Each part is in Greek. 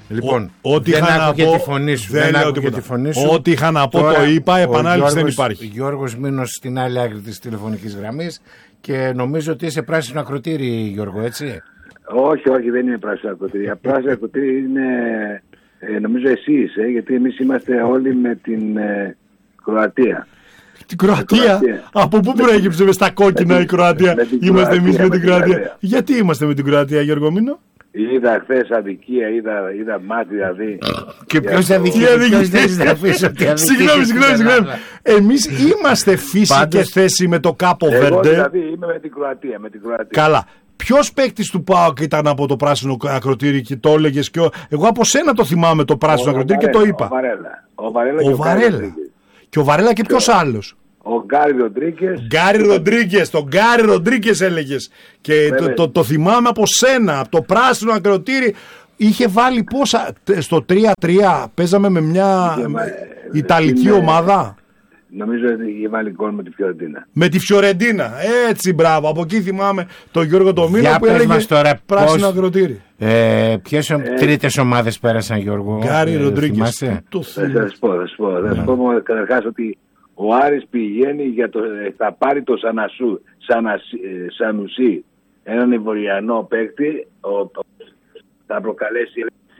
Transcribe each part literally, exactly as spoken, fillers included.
Λοιπόν, ό,τι δεν είχα να άκουγε πω, τη φωνή σου. δεν λέω τη φωνή σου. Ό,τι είχα να πω Τώρα, το είπα, επανάληψη δεν υπάρχει. Ο Γιώργος Μήνος στην άλλη άκρη της τηλεφωνικής γραμμής και νομίζω ότι είσαι πράσινο ακροτήρι, Γιώργο, έτσι. Όχι, όχι, δεν είναι πράσινο ακροτήρι. Πράσινο ακροτήρι είναι, ε, νομίζω εσύ είσαι, γιατί εμείς είμαστε όλοι με την ε, Κροατία. Την Κροατία. Κροατία. Από πού προέκυψε με στα κόκκινα η Κροατία? Είμαστε εμείς με την Κροατία. Γιατί είμαστε με την Κροατία, Γιώργο Μήνο? Είδα χθες αδικία, είδα, είδα μάτι δηλαδή. Και ποιος αδικεί? Συγγνώμη, συγγνώμη, συγγνώμη. Εμείς είμαστε φύση και θέση με το Κάπο Βέρντε. Εγώ δηλαδή είμαι με την Κροατία, με την Κροατία. Καλά. Ποιος παίκτης του ΠΑΟΚ ήταν από το πράσινο ακροτήρι και το έλεγες? Και ο... Εγώ από σένα το θυμάμαι το πράσινο ο, ακροτήρι ο Βαρέλα, και το είπα. Ο Βαρέλα. Ο Βαρέλα, ο και, Βαρέλα. Ο και ο Βαρέλα και ποιος άλλος? Ο Γκάρι Ροντρίγκες. Γκάρι Ροντρίγκες, τον Γκάρι Ροντρίγκες έλεγες. Και το, το, το θυμάμαι από σένα, από το πράσινο ακροτήρι. Είχε βάλει πόσα, στο τρία τρία παίζαμε με μια είχε, Ιταλική είναι, ομάδα. Νομίζω ότι είχε βάλει γκολ με τη Φιωρεντίνα. Με τη Φιωρεντίνα, έτσι, μπράβο. Από εκεί θυμάμαι τον Γιώργο Τομίνο που έλεγε τώρα πράσινο ακροτήρι. Ε, Ποιες ε, τρίτες ομάδες πέρασαν, Γιώργο? Γκάρι Ροντρίγκες. Θα σας πω, θα σας πω. Θα σας πω καταρχάς ότι ο Άρης πηγαίνει για το, θα πάρει το Σανασού, Σανασί, Σανουσί, έναν Ιβοριανό παίκτη, ο, ο, θα προκαλέσει,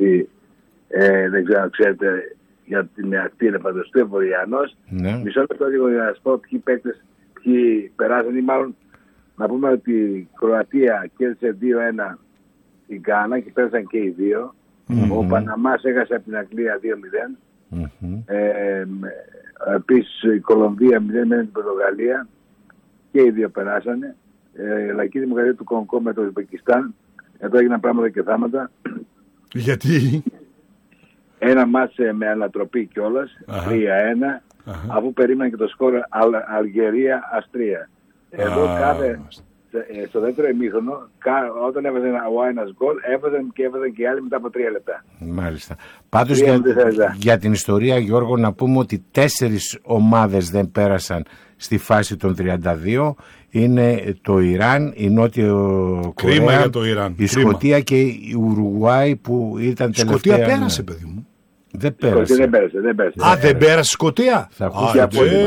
ε, δεν ξέρω αν ξέρετε, για την ακτή ελεφαντοστού, Ιβοριανός. Ναι. Μισό λεπτό λίγο για να σας πω ποιοι παίκτες, ποιοι περάσαν, ή μάλλον να πούμε ότι η Κροατία κέρδισε δύο ένα την Γκάνα και πέρασαν και οι δύο. Mm-hmm. Ο Παναμάς έχασε από την Αγγλία δύο μηδέν. Mm-hmm. Ε, επίσης η Κολομβία μηδέν μηδέν την Πορτογαλία και οι δύο περάσανε. Ε, η Λαϊκή Δημοκρατία του Κονγκό με το Ουσμπεκιστάν, εδώ έγιναν πράγματα και θάματα. Γιατί? Ένα μάτς με ανατροπή κιόλας, τρία ένα, αφού περίμενε και το σκορ Αλγερία-Αυστρία. Εδώ κάθε, στο δεύτερο ημίχρονο, όταν έβαζε ο ένας γκολ, έβαζαν και έβαζαν και οι άλλοι μετά από τρία λεπτά. Μάλιστα. Πάντως για, για την ιστορία, Γιώργο, να πούμε ότι τέσσερις ομάδες δεν πέρασαν στη φάση των τριάντα δύο. Είναι το Ιράν, η Νότια Κορέα, για το Ιράν. η Κρίμα. Σκωτία και η Ουρουάη που ήταν τελευταία. Η Σκωτία πέρασε, παιδί μου. Δεν πέρασε. Δεν πέρασε, δεν πέρασε. Α, δεν πέρασε η Σκωτία. Θα ακούσει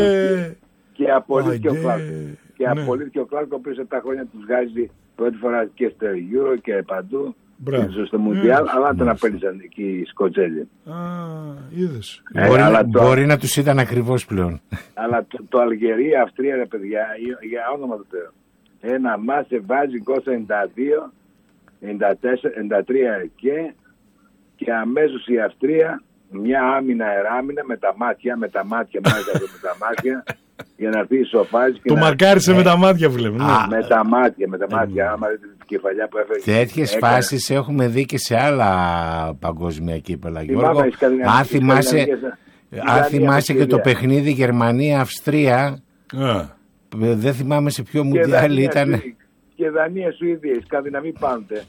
και απολύθηκε ο Κλάρκ. Και ναι. απολύθηκε ο Κλάρκ, ο οποίος επτά χρόνια τους βγάζει πρώτη φορά και στο Euro και παντού. Και στο Μουντιάλ, mm. αλλά τον απέλησαν εκεί οι Σκοτσέζοι. Α, είδες. Ε, μπορεί, αλλά το, μπορεί να τους ήταν ακριβώς πλέον. Αλλά το, το Αλγερία, Αυστρία, ρε παιδιά, για όνομα του Θεού. Ένα μάσε βάζει γκολ ενενήντα δύο, ενενήντα τέσσερα, ενενήντα τρία και, και αμέσως η Αυστρία μια άμυνα εράμυνα με τα μάτια, με τα μάτια, μάλιστα με τα μάτια, για να έρθει η σοφάζη. Το να... μαρκάρισε ε, με τα μάτια, βλέπω. Ναι. Με τα μάτια, με τα μάτια. Άμα δείτε την κεφαλιά που έφερε. Τέτοιες φάσεις έχουμε δει και σε άλλα παγκόσμια κύπελα, Γιώργο. Αν θυμάσαι, αν θυμάσαι και το παιχνίδι Γερμανία-Αυστρία, δεν θυμάμαι σε ποιο μουντιάλ ήταν. Και Δανία-Σουηδία, οι Σκανδιναβοί πάντε.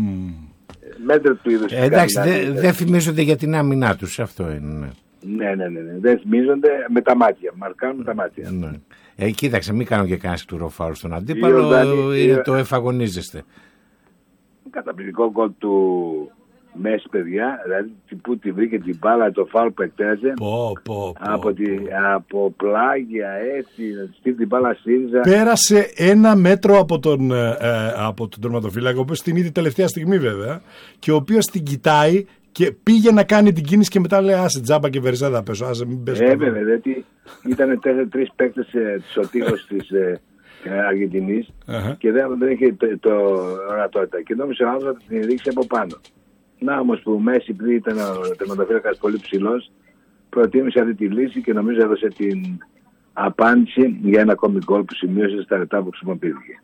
Μέτρο του είδους. Εντάξει, δεν δε θυμίζονται για την άμυνά τους, αυτό είναι. Ναι, ναι, ναι, ναι. Δεν θυμίζονται με τα μάτια. Μαρκάνουν με τα μάτια. Ναι. Ε, κοίταξε, μην κάνω και κανένα σκληροφάρο στον αντίπαλο, Δανή, το εφαγωνίζεστε. Καταπληκτικό γκολ του Μέση, παιδιά. Δηλαδή, που τη βρήκε την μπάλα, το φάουλ που εκτέλεσε. Πω, πω, πω, από, τη, από πλάγια, έτσι, να στείλει την μπάλα ΣΥΡΙΖΑ. Πέρασε ένα μέτρο από τον, ε, από τον τερματοφύλακα, ο οποίος την είδε τελευταία στιγμή βέβαια, και ο οποίος την κοιτάει. Και πήγε να κάνει την κίνηση και μετά λέει άσε τζάμπα και βερζά θα πέσω, άσε μην πέσω. Ε, βέβαια, γιατί ήταν τρεις παίκτες της οτίγος της ε, Αργεντινής uh-huh. και δεν, δεν είχε το, το ορατότητα. Και νόμιζε ο άνθρωπος να την ρίξει από πάνω. Να όμως που ο Μέση, επειδή ήταν ο τερματοφύλακας πολύ ψηλός, προτίμησε αυτή τη λύση και νομίζω έδωσε την απάντηση για ένα ακόμη γκολ που σημείωσε στα λεπτά που χρησιμοποιήθηκε.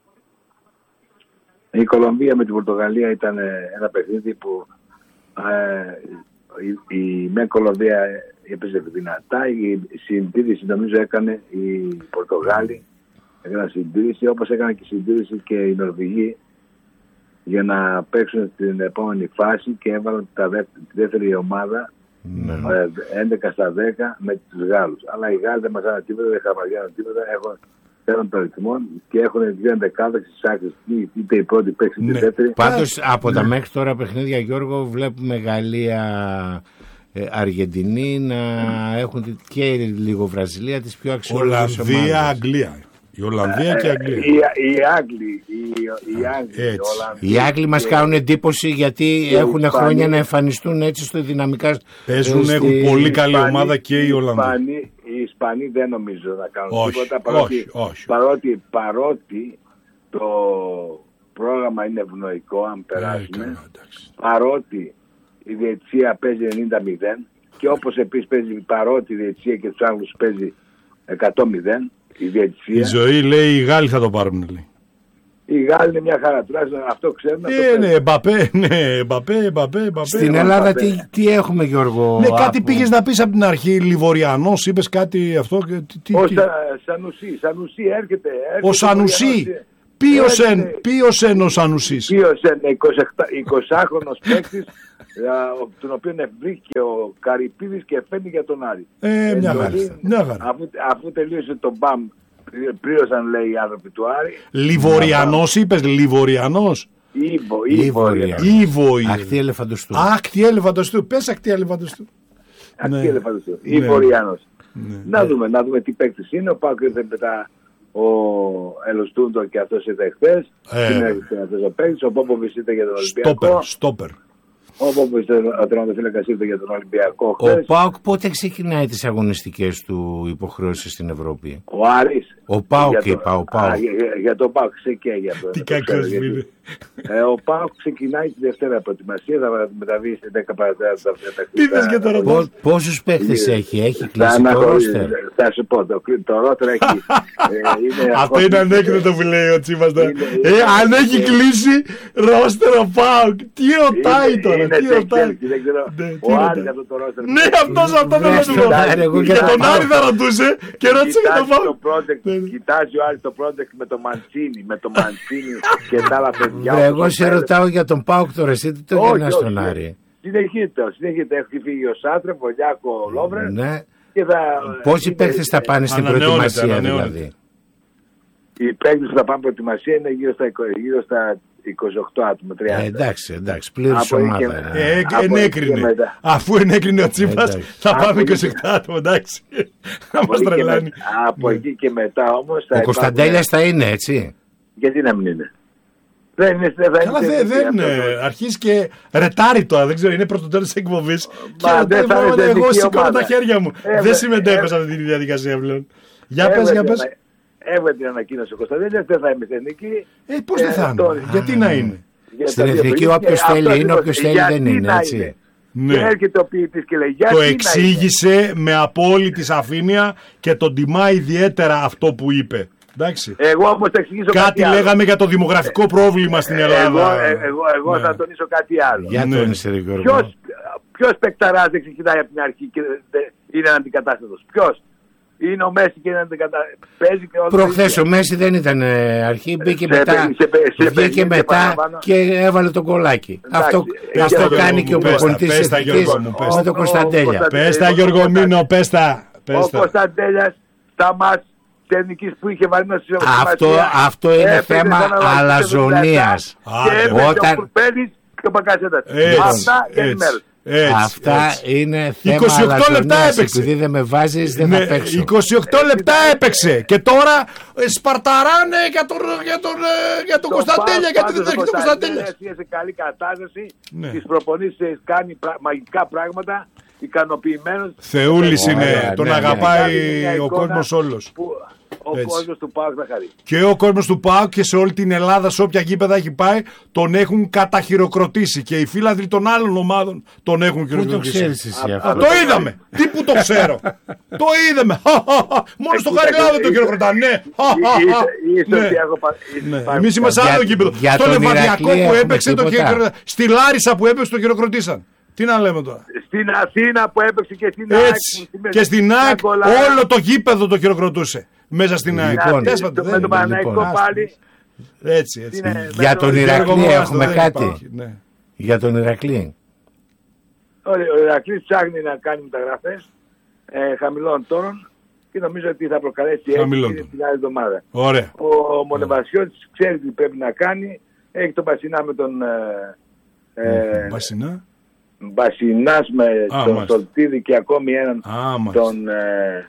Η Κολομβία με την Πορτογαλία ήταν ένα παιχνίδι που Uh, η, η με Κολομβία έπαιζε δυνατά, η συντήρηση νομίζω έκανε η Πορτογάλη, έκανε συντήρηση όπως έκανε και συντήρηση και οι Νορβηγοί για να παίξουν την επόμενη φάση και έβαλαν τα δε, τη δεύτερη ομάδα mm. έντεκα στα δέκα με τους Γάλλους. Αλλά οι Γάλλοι δεν μας άναν τίποτα, δεν χαμαριάναν τίποτα, έχουν θέλουν το ρυθμό και έχουν δύο ενδεκάδες στις άκρες, είτε η πρώτη παίξει είτε η δεύτερη. Πάντως από τα μέχρι τώρα παιχνίδια, Γιώργο, βλέπουμε Γαλλία, ε, Αργεντινή να έχουν και λίγο Βραζιλία, τις πιο αξιόλογες ομάδες. Ολλανδία, Αγγλία. Η Ολλανδία και η Αγγλία. Οι, οι Άγγλοι, οι, οι Άγγλοι, οι Άγγλοι μας κάνουν εντύπωση γιατί έχουν χρόνια να εμφανιστούν έτσι στο δυναμικά. Παίζουν, στη... έχουν πολύ καλή ομάδα και οι Ολλανδοί. Οι Ισπανοί δεν νομίζω να κάνουν όχι, τίποτα παρότι, όχι, όχι. Παρότι, παρότι το πρόγραμμα είναι ευνοϊκό αν περάσουν, ε, παρότι η διαιτησία παίζει ενενήντα μηδέν και όπως επίσης παίζει παρότι η διαιτησία και τους Άγγλους παίζει εκατό μηδέν. Η, η ζωή λέει οι Γάλλοι θα το πάρουν, λέει. Οι Γάλλοι είναι μια χαρά, τουλάχιστον αυτό ξέρουμε. Ε, ναι, Μπαπέ, ναι, Μπαπέ, Μπαπέ, Μπαπέ. Στην Ελλάδα τι, τι έχουμε, Γιώργο? Ναι, κάτι από... πήγες να πεις από την αρχή, Λιβοριανός, είπες κάτι αυτό. Τι, τι, ο τι... Σανουσί, Σανουσί έρχεται, έρχεται. Ο Σανουσί, ποιος είναι ο Σανουσίς? Ποιος είναι εικοσάχρονος παίκτης, τον οποίο βρήκε ο Καρυπίδης και φαίνει για τον Άρη. Ε, μια χαρά. Αφού, αφού τελείωσε το μπαμ, πλήρωσαν, λέει, οι άνθρωποι του Άρη. Λιβοριανός είπες, Λιβοριανός. Ήβο, Ήβο. Ακτή ελεφαντοστού. Ακτή ελεφαντοστού, πες ακτή ελεφαντοστού. Ακτή ελεφαντοστού, Ήβοριανός. Να δούμε, να δούμε τι παίκτης είναι. Ο Πάκος ήρθε μετά ο Ελοστούντο και αυτός ήρθε χθες. Είναι αυτός ο παίκτης. Ο Πόποβιτς ήρθε για τον Ολυμπιακό. Στόπερ. Όπως ο τερματοφύλακας ήρθε για τον Ολυμπιακό χθες. Ο ΠΑΟΚ πότε ξεκινάει τις αγωνιστικές του υποχρεώσεις στην Ευρώπη? Ο Άρης. Ο ΠΑΟΚ είπα, ο ΠΑΟΚ. Για, για το ΠΑΟΚ ξεκινάει αυτό. Τι κακός είναι. Ε, ο ΠΑΟΚ ξεκινάει τη Δευτέρα προετοιμασία, θα μεταβεί στις δέκα παρατέταρτο. Τι θες και τώρα? Πώς, πόσους παίχτες έχει, έχει κλείσει το ρόστερ? Θα σου πω, το, το ρόστερ έχει. Αυτό είναι ανέκδοτο που λέει ο Τσίπας. Αν έχει κλείσει ρόστερ ο ΠΑΟΚ, τι ρωτάει τώρα? Τι ρωτάει? Ο Άρης αυτό το ρόστερ. Ναι, αυτός αυτό δεν θα του Για τον Άρη θα ρωτούσε και ρώτησε για τον ΠΑΟΚ. Κοιτάζει ο Άρης το project με το Μαντσίνι, με το Μαντσίνι και τα άλλα παιδιά. Εγώ σε ρωτάω για τον ΠΑΟΚ τώρα, εσύ τι το γεννάς στον Άρη? Συνεχίζεται, συνεχίζεται. Έχει φύγει ο Σάτρεφ, ο Γιάκο Λόβρε. Ναι. Θα... Πόσοι παίκτες θα πάνε στην προετοιμασία δηλαδή? Οι παίκτες που θα πάνε προετοιμασία είναι γύρω στα, γύρω στα είκοσι οκτώ άτομα, τριάντα. Ε, εντάξει, εντάξει, πλήρως ομάδα. Ε, ενέκρινε. Αφού ενέκρινε ο Τσίπας, θα πάμε είκοσι οκτώ άτομα, εντάξει. Από, εκεί και, με, από ναι. εκεί και μετά όμως... Ο Κωνσταντέλιας θα είναι, έτσι. Γιατί να μην είναι? Δεν είναι, δεν Καλά, είναι. Δεν, δεν είναι. Αρχίζει και ρετάρει τώρα, δεν ξέρω, είναι πρωτοτέλος της εκπομπής. Και ρωτάει, εγώ σηκώνω τα χέρια μου. Ε, δεν συμμετέχω σε αυτή τη διαδικασία πλέον. Για πες, για πες. Έβγαλε την ανακοίνωση ο Κωνσταντέλιας, δεν θα είμαι στην εθνική. Ε, πώς δεν θα είναι? Γιατί να είναι? Στην εθνική όποιος θέλει είναι, όποιος θέλει δεν είναι, έτσι. Ναι. Και έρχεται ο ποιητής και λέει, γιατί το εξήγησε με απόλυτη σαφήνεια και τον τιμά ιδιαίτερα αυτό που είπε. Εντάξει. Εγώ όμως θα εξηγήσω κάτι, κάτι άλλο. Λέγαμε για το δημογραφικό πρόβλημα στην Ελλάδα. Εγώ, εγώ, εγώ ναι. θα τονίσω κάτι άλλο. Για ναι. τόνισε, ρε Γιώργο. Ποιος, ποιος παικταράς δεν ξεκινάει από την αρχή και είναι αντικατάστατος? Ποιος? Είναι ο Μέση και είναι αντικατάστατος. Προχθές ο Μέση δεν ήταν αρχή, μπήκε σε, μετά, σε, σε, βγήκε σε μετά και έβαλε το κολλάκι. Αυτό, αυτό κάνει και ο προπονητής της εθνικής με τον Κωνσταντέλια. Πες τα Γιώργο Μίνο, πες τα. Ο Κωνσταντέλιας στα μάτς της εθνικής που είχε βάλει μέσα στη αυτό, αυτό είναι θέμα αλαζονίας. Και έπαιζε ο Κουρπέλης και ο Μπακασέτας. Αυτά για ενημέρωση. Έτσι, αυτά έτσι. Είναι θέμα είκοσι οκτώ λεπτά έπαιξε. Επειδή δεν με βάζεις δεν ναι, θα παίξω. είκοσι οκτώ λεπτά έπαιξε. Και τώρα ε, σπαρταράνε για τον, για τον, για τον Κωνσταντέλια. Γιατί δεν έχει τον Κωνσταντέλια. Είναι σε καλή κατάσταση. Ναι. Τις προπονήσεις κάνει πρα, μαγικά πράγματα. Ικανοποιημένος. Θεούλης είναι. Ωραία, τον ναι, αγαπάει ναι, ο κόσμος όλος. Που, ο κόσμος του ΠΑΟΚ θα χαρεί. Και ο κόσμος του ΠΑΟΚ και σε όλη την Ελλάδα, σε όποια γήπεδα έχει πάει, τον έχουν καταχειροκροτήσει. Και οι φίλαδροι των άλλων ομάδων τον έχουν χειροκροτήσει. Πού το ξέρεις εσύ αυτό? Α, το είδαμε. Τι που το ξέρω. Το είδαμε. Μόνο στο Χαριλάου δεν το χειροκροτάνε. Εμείς είμαστε σε άλλο γήπεδο. Στο Λεβαδιακό που έπαιξε το χειροκροτήσαν. Στη Λάρισα που έπαιξε το χειροκροτήσαν. Τι να λέμε τώρα. Στην Αθήνα που έπαιξε και στην ΑΕΚ. Και στην ΑΕΚ όλο το γήπεδο το χειροκροτούσε. Μέσα στην ΑΕΚ. Με τον Παναϊκό πάλι. Έτσι, έτσι. Για τον Ηρακλή έχουμε κάτι. Για τον Ηρακλή. Ο Ηρακλής ψάχνει να κάνει μεταγραφές χαμηλών τόνων και νομίζω ότι θα προκαλέσει έτσι την άλλη εβδομάδα. Ωραία. Ο Μονεβασιώτης ξέρει τι πρέπει να κάνει. Έχει τον Μπασινά με τον... Ε, Μπασινά. Μπασινάς με Α, τον Στολτίδη και ακόμη έναν Α, τον... Ε,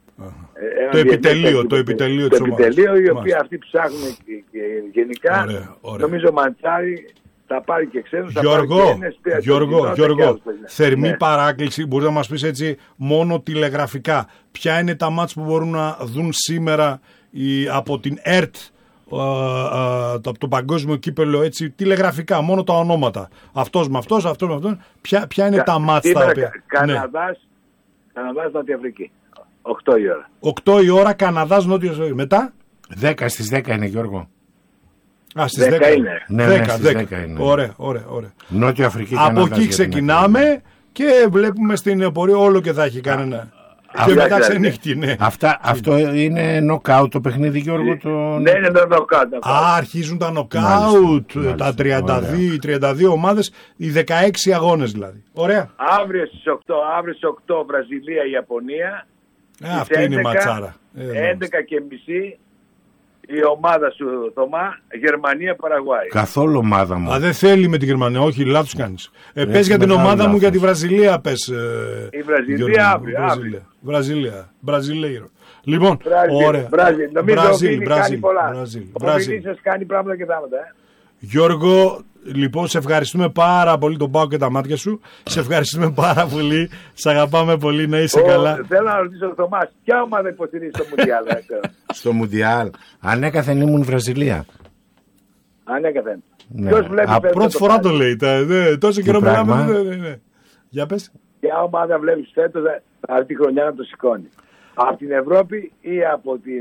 ένα το επιτελείο, το επιτελείο το επιτελείο, οι οποίοι αυτοί ψάχνουν και, και γενικά. Ωραία, ωραία. Νομίζω ο Μαντσάρη θα πάρει και ξένους. Γιώργο, θα πάρει και Γιώργο, Γιώργο θερμή ναι. παράκληση, μπορεί να μας πεις έτσι μόνο τηλεγραφικά. Ποια είναι τα μάτς που μπορούν να δουν σήμερα η, από την ΕΡΤ, uh, uh, το, το παγκόσμιο κύπελο, έτσι τηλεγραφικά, μόνο τα ονόματα. Αυτός με αυτός, αυτός με αυτόν. Ποια, ποια είναι Κα, τα μάτς τα οποία... Καναδάς, ναι. Καναδάς, Νότια Αφρική. οκτώ η ώρα. οκτώ η ώρα, Καναδάς, Νότια Αφρική. Μετά? δέκα στις δέκα είναι, Γιώργο. Α, στις δέκα, δέκα είναι. Ναι, δέκα, ναι, στις δέκα. δέκα είναι. Ωραία, ωραία, ωραία. Νότια Αφρική. Από εκεί ξεκινάμε και βλέπουμε στην πορεία όλο και θα έχει κανένα. Και μετά ξενύχτη, ναι. Αυτά, αυτό είναι νοκάουτ το παιχνίδι, Γιώργο. Το... Ναι, είναι το νοκάουτ. Α, αρχίζουν τα νοκάουτ, τα τριάντα δύο, τριάντα δύο ομάδες, οι δεκαέξι αγώνες δηλαδή. Ωραία. Αύριο στις οκτώ, αύριο στις οκτώ Βραζιλία-Ιαπωνία. Ε, αυτή είναι η ματσάρα. έντεκα και μισή η ομάδα σου, Θωμά, Γερμανία-Παραγουάη. Καθόλου ομάδα μου. Α, δεν θέλει με τη Γερμανία, όχι, λάθος κάνεις. Ε, πες για την ομάδα λάθος. μου, για τη Βραζιλία πες. Ε, η Βραζιλία αύριο. Βραζιλία, Βραζιλία, Βραζιλία. Λοιπόν, Μπραζίλ, ωραία. Μπραζίλ, νομίζω Μπραζίλ, ότι Μπραζίλ, κάνει πολλά. Μπραζίλ, Ο Μπραζίλ. σας κάνει πράγματα και θάματα. Ε. Γιώργο, λοιπόν, σε ευχαριστούμε πάρα πολύ, τον πάω και τα μάτια σου. Σε ευχαριστούμε πάρα πολύ. Σε αγαπάμε πολύ, να είσαι Ο, καλά. Θέλω να ρωτήσω τον Θωμάς, ποια ομάδα υποστηρίζει στο Μουντιάλ. Στο Μουντιάλ, ανέκαθεν ήμουν Βραζιλία. Ανέκαθεν. Ναι. Ποιος βλέπει Α, πρώτη φορά το λέει. Τα, ναι, τόσο καιρό μιλάμε. Ναι, ναι, ναι. Για πες. Ποια ομάδα βλέπεις φέτος αυτή τη χρονιά να το σηκώνει. Από την Ευρώπη ή από την...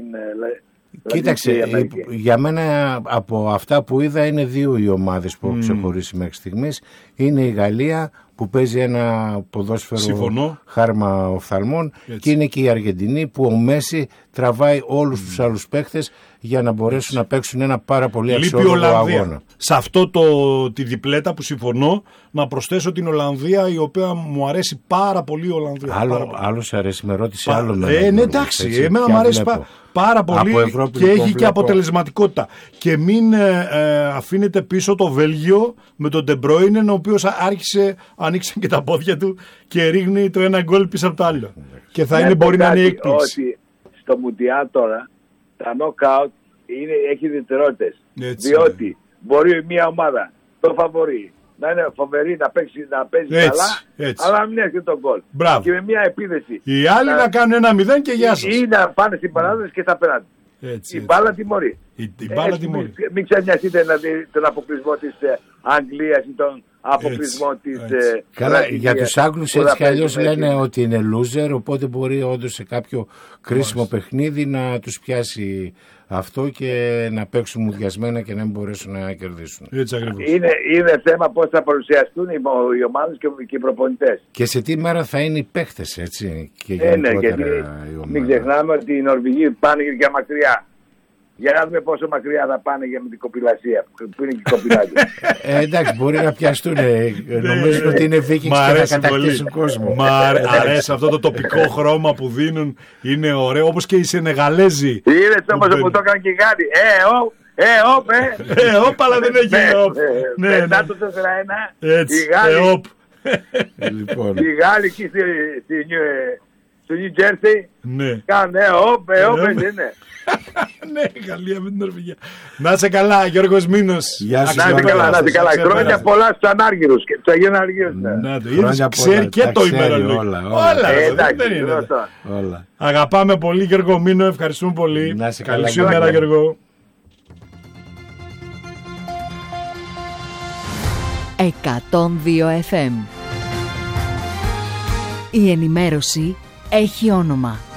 Κοίταξε, για μένα από αυτά που είδα είναι δύο οι ομάδες που έχουν mm. ξεχωρίσει μέχρι στιγμής. Είναι η Γαλλία που παίζει ένα ποδόσφαιρο Συμφωνώ. χάρμα οφθαλμών και είναι και η Αργεντινή που ο Μέση τραβάει όλους mm. τους άλλους παίχτες για να μπορέσουν να παίξουν ένα πάρα πολύ αξιόλογο αγώνα. Σε αυτό το, τη διπλέτα που συμφωνώ, να προσθέσω την Ολλανδία, η οποία μου αρέσει πάρα πολύ η Ολλανδία. Άλλο, άλλο σε αρέσει, με ρώτησε Πα, άλλο. Ε, ναι, εντάξει, έτσι, εμένα μου αρέσει πά, πάρα πολύ και έχει βλέπω. Και αποτελεσματικότητα. Και μην ε, ε, αφήνετε πίσω το Βέλγιο με τον De Bruyne, ο οποίος άρχισε, άνοιξε και τα πόδια του και ρίχνει το ένα γκολ πίσω από το άλλο. Και θα είναι, μπορεί να είναι η έκπληξη. Ότι στο Μουντιάλ τώρα τα knockout είναι, έχει ιδιαιτερότητες. Διότι είναι. Μπορεί μια ομάδα, το φαβορί, να είναι φοβερή, να, παίξει, να παίζει έτσι, καλά, έτσι. Αλλά να μην έρχεται τον γκολ. Μπράβο. Και με μια επίδεση. Οι άλλοι να, να κάνουν ένα μηδέν και γεια σας. Ή να πάνε στην παράδοση και στα πέραν. Η μπάλα τιμωρεί. Η, η μπάλα τιμωρεί. Μην, μην ξενιαστείτε δηλαδή τον αποκλεισμό της ε, Αγγλίας ή τον αποκλεισμό της... Ε, Καλά, Ρασιλίας, για τους Άγγλους έτσι κι αλλιώς λένε έτσι. Ότι είναι loser, οπότε μπορεί όντως σε κάποιο κρίσιμο Μάλιστα. παιχνίδι να τους πιάσει αυτό και να παίξουν μουδιασμένα και να μην μπορέσουν να κερδίσουν. Έτσι ακριβώς. Είναι, είναι θέμα πώς θα παρουσιαστούν οι, οι ομάδες και, και οι προπονητές. Και σε τι μέρα θα είναι οι παίχτες, έτσι. Και ε, ναι, γιατί μην ξεχνάμε ότι οι Νορβηγοί πάνε για μακριά. Για να δούμε πόσο μακριά θα πάνε για με την κοπηλασία. Που είναι και η κοπηλάκια. ε, εντάξει, μπορεί να πιαστούν. Νομίζουν ότι είναι Vikings και να κατακτήσουν κόσμο. Μ' αρέσει αυτό το τοπικό χρώμα που δίνουν. Είναι ωραίο. Όπως και οι Σενεγαλέζοι. Είδες όμως που το έκαναν και οι Γάλλοι. Ε, ο, ε, όπ, ε. Ε, όπ, αλλά δεν έχει όπ. Μετά το τέσσερα ένα. Έτσι, ε, όπ. Οι Γάλλοι εκεί στο New Jersey. Κάνουν, ε, όπ, ε, όπ, είναι. Ναι, Γαλλία με την Νορβηγία. Να είσαι καλά, Γιώργος Μήνος. Γεια σου, να είσαι καλά, να είσαι καλά. Χρόνια πολλά στους ανάργυρους και τους Αγίων Αργύρους. Να το είδες, ξέρει και το ημερολόγιο. Όλα, όλα. Αγαπάμε πολύ, Γιώργο Μήνο, ευχαριστούμε πολύ. Καλή σου ημέρα, Γιώργο. εκατόν δύο εφ εμ. Η ενημέρωση έχει όνομα.